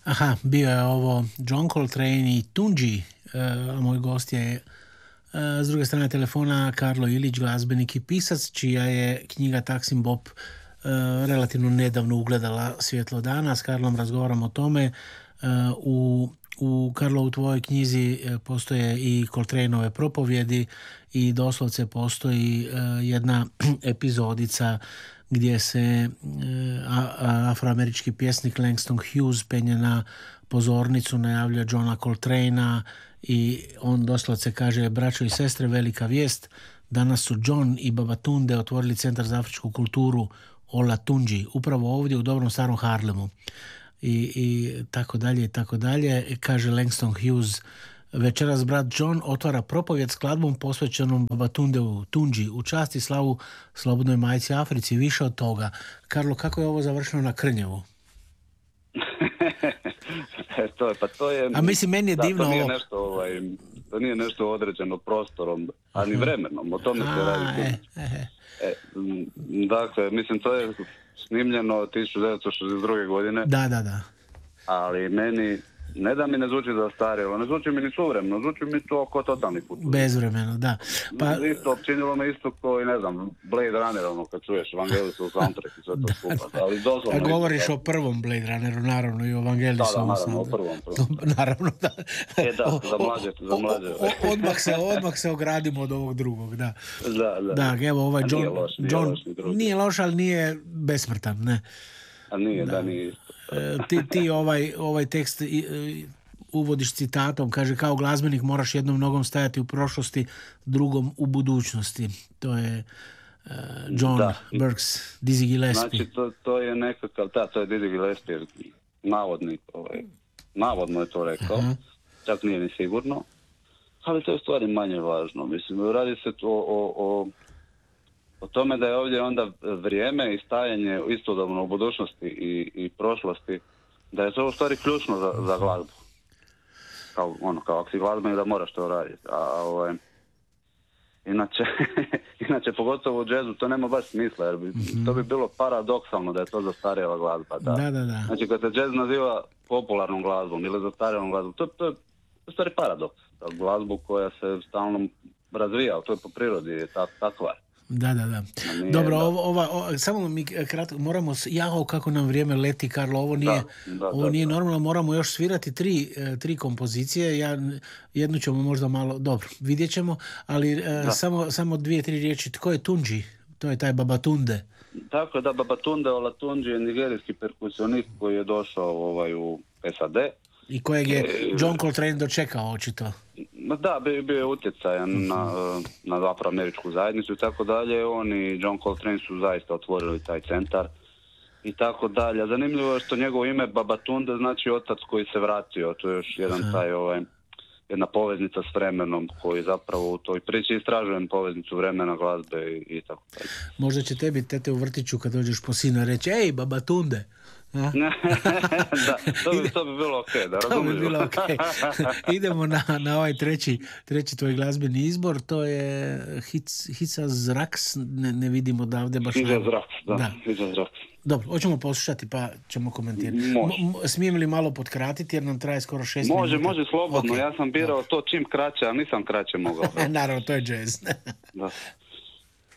Aha, bio je ovo John Coltrane i Tunji, a moj gost je s druge strane telefona Karlo Ilić, glazbenik i pisac, čija je knjiga Taksim Bop relativno nedavno ugledala svjetlo dana. S Karlom razgovaram o tome. U Karlo, u tvojoj knjizi postoje i Coltraneove propovjedi i doslovce postoji jedna epizodica gdje se afroamerički pjesnik Langston Hughes penje na pozornicu, najavlja Johna Coltranea i on doslovce kaže: braćo i sestre, velika vijest, danas su John i Babatunde otvorili Centar za afričku kulturu Olatunji, upravo ovdje u dobrom starom Harlemu. I tako dalje i tako dalje. Kaže Langston Hughes: večeras brat John otvara propovjed skladbom posvećenom Babatundeu Tunji u čast i slavu slobodnoj majci Africi. Više od toga. Karlo, kako je ovo završeno na Krnjevu? To je, a mislim, meni je divno to nije ovo. Nešto, to nije nešto određeno prostorom, a ni vremenom. O tome se radi. Dakle, mislim, to je snimljeno 1962. godine. Da. Ali meni, ne da mi ne zvuči zastarjelo, ne zvuči mi ni suvremeno, zvuči mi to oko totalni put. Bezvremeno, da. Pa isto, činilo me isto kao i, ne znam, Blade Runner, ono, kad čuješ Evangelisu soundtrack i sve to skupa. Ali doslovno... A govoriš o prvom Blade Runneru, naravno, i o Evangelisu. Da, naravno, o prvom. Naravno, da. Za mlađe. Odmah se ogradimo od ovog drugog, da. Da. Da, evo, ovaj John nije loš, ali nije besmrtan, ne. A nije, da nije. Ti ovaj tekst uvodiš citatom, kaže: kao glazbenik moraš jednom nogom stajati u prošlosti, drugom u budućnosti. To je John Burks, Dizzy Gillespie. Znači to je nekakav, to je Dizzy Gillespie, navodnik, navodno je to rekao, čak nije ni sigurno, ali to je u stvari manje važno. Mislim, radi se o tome da je ovdje onda vrijeme i stajanje istodobno u budućnosti i prošlosti, da je to u stvari ključno za glazbu. Kao ako si glazbenik da moraš to raditi. Inače, pogotovo u džezu, to nema baš smisla, jer to bi bilo paradoksalno da je to zastarjela glazba. Da. Znači, kad se džez naziva popularnom glazbom ili zastarjelom glazbom, to je u stvari paradoks. Glazbu koja se stalno razvija, to je po prirodi takva. Da. Dobro, samo mi kratko, moramo, kako nam vrijeme leti, Karlo, ovo nije normalno, moramo još svirati tri kompozicije, jednu ćemo možda malo, dobro, vidjet ćemo, ali samo 2-3 riječi. Tko je Tunji? To je taj Babatunde. Tako da, Babatunde Olatunji je nigerijski perkusionist koji je došao u SAD. I kojeg je John Coltrane dočekao, očito. Da, bio je utjecajan na afroameričku zajednicu i tako dalje. On i John Coltrane su zaista otvorili taj centar i tako dalje. Zanimljivo je što njegovo ime Babatunde znači otac koji se vratio. To je još jedan jedna poveznica s vremenom koji zapravo u toj priči istražujem poveznicu vremena, glazbe i tako dalje. Možda će tebi tete u vrtiću kad dođeš po sina reći: ej, Babatunde! Da, to bi bilo okej, da razumiju. To bi bilo okej. Idemo na ovaj treći tvoj glazbeni izbor, to je Hicas Raks, ne vidimo odavde baš. Hicas Raks. Dobro, hoćemo poslušati pa ćemo komentirati. Smijem li malo potkratiti jer nam traje skoro 6 minuta? Može slobodno, ja sam birao to čim kraće, a nisam kraće mogao. Naravno, to je jazz. Da.